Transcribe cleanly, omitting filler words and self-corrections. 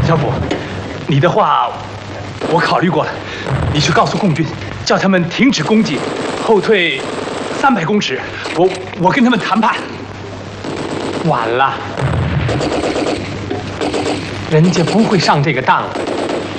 少辅，你的话我考虑过了，你去告诉共军，叫他们停止攻击，后退300公尺。我跟他们谈判。 晚了，人家不会上这个当的。